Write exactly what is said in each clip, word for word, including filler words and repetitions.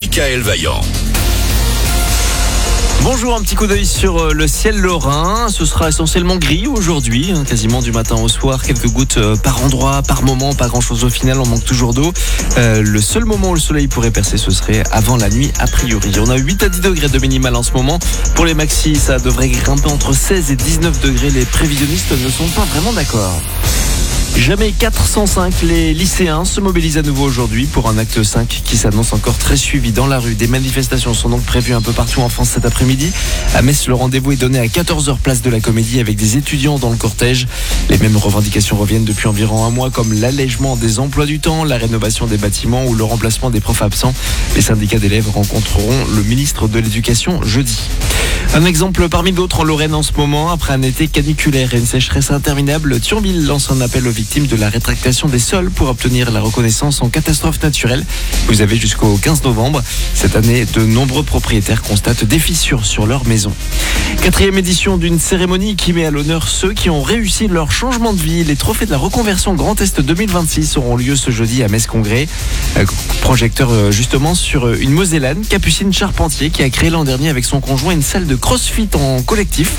Michael Vaillant. Bonjour, un petit coup d'œil sur le ciel lorrain. Ce sera essentiellement gris aujourd'hui, hein, quasiment du matin au soir. Quelques gouttes par endroit, par moment, pas grand chose au final, on manque toujours d'eau. Euh, le seul moment où le soleil pourrait percer, ce serait avant la nuit a priori. On a huit à dix degrés de minimal en ce moment. Pour les maxis, ça devrait grimper entre seize et dix-neuf degrés. Les prévisionnistes ne sont pas vraiment d'accord. Jamais quatre cent cinq, les lycéens se mobilisent à nouveau aujourd'hui pour un acte cinq qui s'annonce encore très suivi dans la rue. Des manifestations sont donc prévues un peu partout en France cet après-midi. À Metz, le rendez-vous est donné à quatorze heures place de la Comédie avec des étudiants dans le cortège. Les mêmes revendications reviennent depuis environ un mois comme l'allègement des emplois du temps, la rénovation des bâtiments ou le remplacement des profs absents. Les syndicats d'élèves rencontreront le ministre de l'Éducation jeudi. Un exemple parmi d'autres en Lorraine en ce moment. Après un été caniculaire et une sécheresse interminable, Thionville lance un appel aux victimes de la rétractation des sols pour obtenir la reconnaissance en catastrophe naturelle. Vous avez jusqu'au quinze novembre. Cette année, de nombreux propriétaires constatent des fissures sur leur maison. Quatrième édition d'une cérémonie qui met à l'honneur ceux qui ont réussi leur changement de vie. Les trophées de la reconversion Grand Est deux mille vingt-six auront lieu ce jeudi à Metz Congrès. Projecteur justement sur une Mosellane, Capucine Charpentier, qui a créé l'an dernier avec son conjoint une salle de crossfit en collectif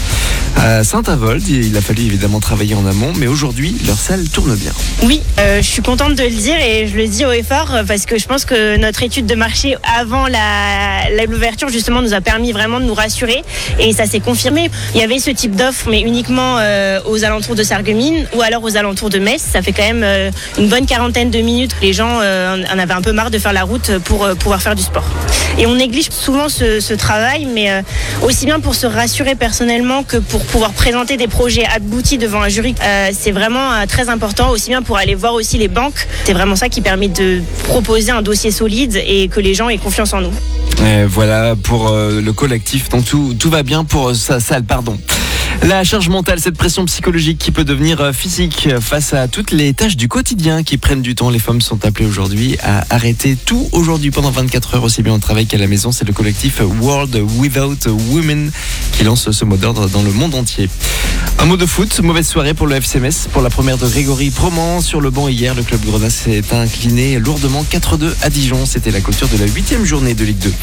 à Saint-Avold. Il a fallu évidemment travailler en amont, mais aujourd'hui, leur salle tourne bien. Oui, euh, je suis contente de le dire et je le dis haut et fort parce que je pense que notre étude de marché avant la, la, l'ouverture justement nous a permis vraiment de nous rassurer et ça s'est confirmé. Il y avait ce type d'offre mais uniquement euh, aux alentours de Sarreguemines ou alors aux alentours de Metz. Ça fait quand même euh, une bonne quarantaine de minutes. Les gens euh, en avaient un peu marre de faire la route pour euh, pouvoir faire du sport. Et on néglige souvent ce, ce travail, mais euh, aussi bien pour se rassurer personnellement que pour pouvoir présenter des projets aboutis devant un jury. Euh, c'est vraiment euh, très important, aussi bien pour aller voir aussi les banques. C'est vraiment ça qui permet de proposer un dossier solide et que les gens aient confiance en nous. Et voilà pour euh, le collectif, donc tout, tout va bien pour sa salle, pardon. La charge mentale, cette pression psychologique qui peut devenir physique face à toutes les tâches du quotidien qui prennent du temps. Les femmes sont appelées aujourd'hui à arrêter tout aujourd'hui pendant vingt-quatre heures, aussi bien au travail qu'à la maison. C'est le collectif World Without Women qui lance ce mot d'ordre dans le monde entier. Un mot de foot, mauvaise soirée pour le F C Metz. Pour la première de Grégory Proman sur le banc hier, le club grenat s'est incliné lourdement quatre deux à Dijon. C'était la clôture de la huitième journée de Ligue deux.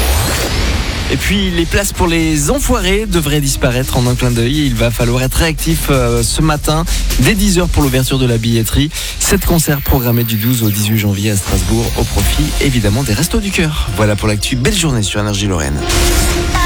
Et puis les places pour les enfoirés devraient disparaître en un clin d'œil. Il va falloir être réactif euh, ce matin dès dix heures pour l'ouverture de la billetterie. Sept concerts programmés du douze au dix-huit janvier à Strasbourg au profit évidemment des Restos du Cœur. Voilà pour l'actu. Belle journée sur Énergie Lorraine.